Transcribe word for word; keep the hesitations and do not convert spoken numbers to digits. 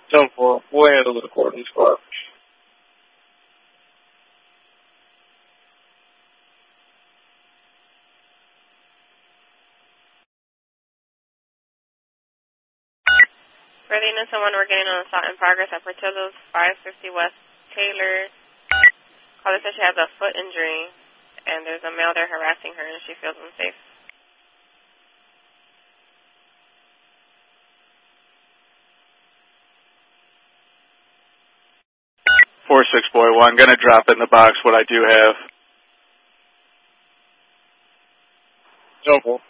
ten four, we'll handle it accordingly, squad. Ready to someone we're getting on assault in progress at Portillo's, five fifty West Taylor. Caller says she has a foot injury, and there's a male there harassing her, and she feels unsafe. four six boy one, gonna drop in the box what I do have. ten four.